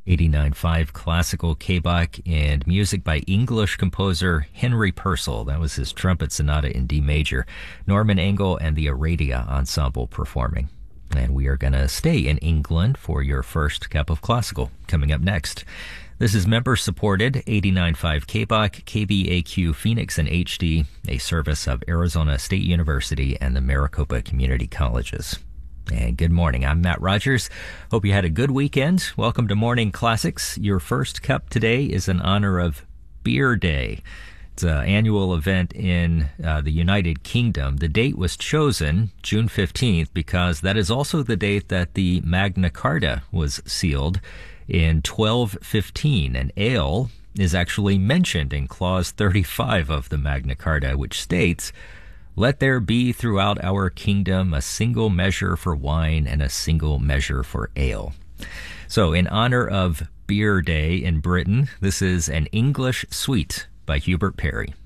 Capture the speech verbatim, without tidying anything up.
eighty-nine point five classical K B A C and music by English composer Henry Purcell. That was his trumpet sonata in D major. Norman Engel and the Aradia Ensemble performing. And we are going to stay in England for your first cup of classical coming up next. This is member-supported eighty-nine point five K B A C, K B A Q Phoenix and H D, a service of Arizona State University and the Maricopa Community Colleges. And good morning. I'm Matt Rogers. Hope you had a good weekend. Welcome to Morning Classics. Your first cup today is in honor of Beer Day. It's an annual event in uh, the United Kingdom. The date was chosen, June fifteenth, because that is also the date that the Magna Carta was sealed in twelve fifteen. And ale is actually mentioned in Clause thirty-five of the Magna Carta, which states, "Let there be throughout our kingdom a single measure for wine and a single measure for ale." So in honor of Beer Day in Britain, this is An English Suite by Hubert Parry.